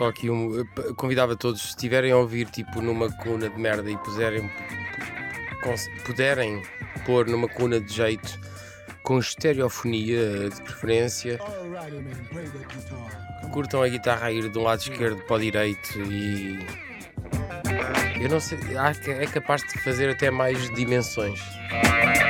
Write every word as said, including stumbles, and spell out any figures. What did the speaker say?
só aqui um. p- Convidava todos, se estiverem a ouvir tipo numa coluna de merda e puserem, cons- puderem pôr numa coluna de jeito com estereofonia de preferência, Alrighty, man, play that guitar. Come on. curtam a guitarra a ir de um lado esquerdo para o direito e. Eu não sei, acho que é capaz de fazer até mais dimensões.